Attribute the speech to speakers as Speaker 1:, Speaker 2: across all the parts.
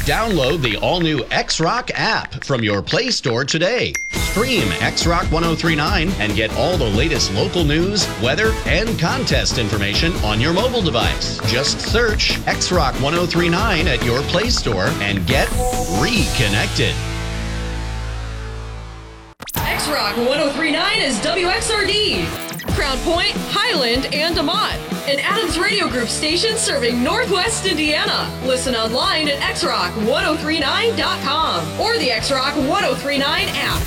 Speaker 1: Download the all-new X-Rock app from your Play Store today. Stream X-Rock 1039 and get all the latest local news, weather, and contest information on your mobile device. Just search X-Rock 1039 at your Play Store and get reconnected.
Speaker 2: X-Rock 1039 is WXRD. Crown Point, Highland, and DeMont. An Adams Radio Group station serving Northwest Indiana. Listen online at xrock1039.com or the X-Rock 1039 app.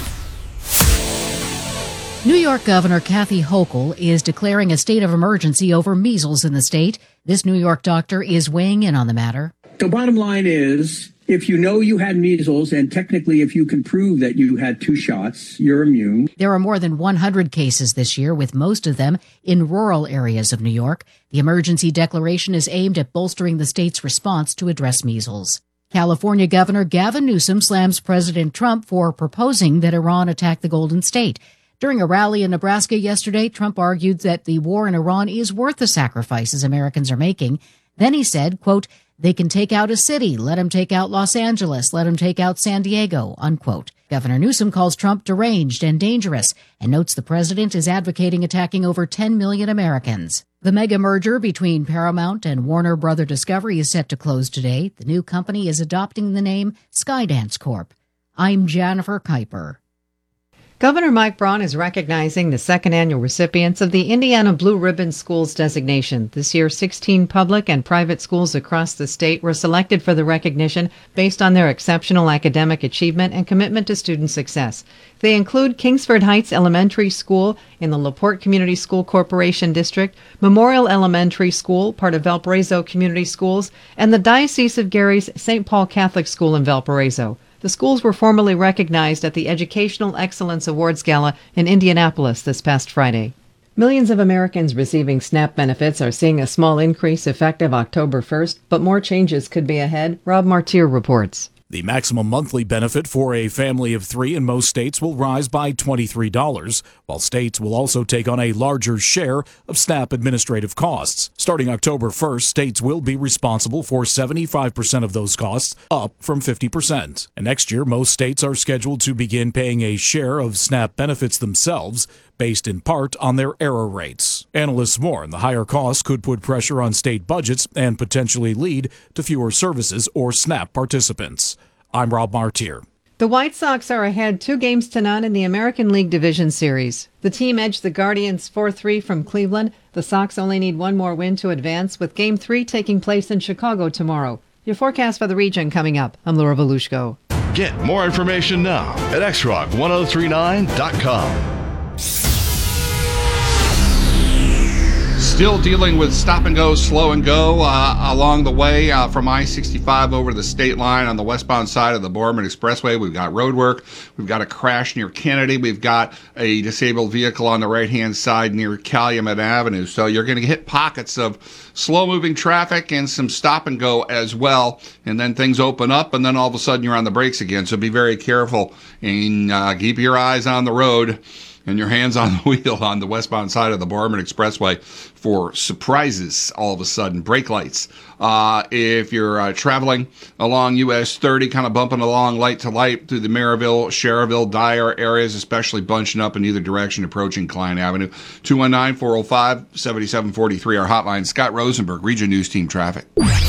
Speaker 3: New York Governor Kathy Hochul is declaring a state of emergency over measles in the state. This New York doctor is weighing in on the matter.
Speaker 4: The bottom line is, if you know you had measles, and technically if you can prove that you had 2 shots, you're immune.
Speaker 3: There are more than 100 cases this year, with most of them in rural areas of New York. The emergency declaration is aimed at bolstering the state's response to address measles. California Governor Gavin Newsom slams President Trump for proposing that Iran attack the Golden State. During a rally in Nebraska yesterday, Trump argued that the war in Iran is worth the sacrifices Americans are making. Then he said, quote, "They can take out a city. Let them take out Los Angeles. Let them take out San Diego," unquote. Governor Newsom calls Trump deranged and dangerous and notes the president is advocating attacking over 10 million Americans. The mega merger between Paramount and Warner Brother Discovery is set to close today. The new company is adopting the name Skydance Corp. I'm Jennifer Kuiper.
Speaker 5: Governor Mike Braun is recognizing the second annual recipients of the Indiana Blue Ribbon Schools designation. This year, 16 public and private schools across the state were selected for the recognition based on their exceptional academic achievement and commitment to student success. They include Kingsford Heights Elementary School in the LaPorte Community School Corporation District, Memorial Elementary School, part of Valparaiso Community Schools, and the Diocese of Gary's St. Paul Catholic School in Valparaiso. The schools were formally recognized at the Educational Excellence Awards Gala in Indianapolis this past Friday. Millions of Americans receiving SNAP benefits are seeing a small increase effective October 1st, but more changes could be ahead. Rob Martier reports.
Speaker 6: The maximum monthly benefit for a family of 3 in most states will rise by $23, while states will also take on a larger share of SNAP administrative costs. Starting October 1st, states will be responsible for 75% of those costs, up from 50%. And next year, most states are scheduled to begin paying a share of SNAP benefits themselves, based in part on their error rates. Analysts warn the higher costs could put pressure on state budgets and potentially lead to fewer services or SNAP participants. I'm Rob Martier.
Speaker 5: The White Sox are ahead 2-0 in the American League Division Series. The team edged the Guardians 4-3 from Cleveland. The Sox only need one more win to advance, with Game 3 taking place in Chicago tomorrow. Your forecast for the region coming up. I'm Laura Volushko.
Speaker 7: Get more information now at xrock1039.com.
Speaker 8: Still dealing with stop and go, slow and go along the way from I-65 over the state line on the westbound side of the Boardman Expressway. We've got road work. We've got a crash near Kennedy. We've got a disabled vehicle on the right-hand side near Calumet Avenue. So you're going to hit pockets of slow-moving traffic and some stop and go as well. And then things open up, and then all of a sudden you're on the brakes again. So be very careful and keep your eyes on the road and your hands on the wheel on the westbound side of the Boardman Expressway for surprises all of a sudden. Brake lights. If you're traveling along US 30, kind of bumping along light to light through the Maryville, Schererville, Dyer areas, especially bunching up in either direction approaching Klein Avenue. 219-405-7743, our hotline. Scott Rosenberg, Region News Team Traffic.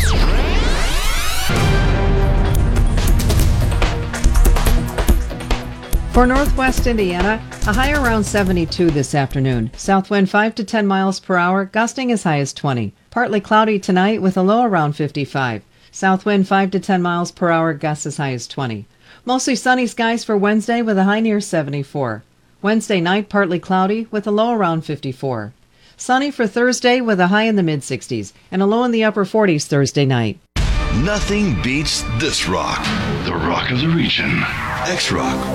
Speaker 5: For northwest Indiana, a high around 72 this afternoon. South wind 5 to 10 miles per hour, gusting as high as 20. Partly cloudy tonight with a low around 55. South wind 5 to 10 miles per hour, gusts as high as 20. Mostly sunny skies for Wednesday with a high near 74. Wednesday night, partly cloudy with a low around 54. Sunny for Thursday with a high in the mid-60s and a low in the upper 40s Thursday night.
Speaker 7: Nothing beats this rock. The rock of the region. X-Rock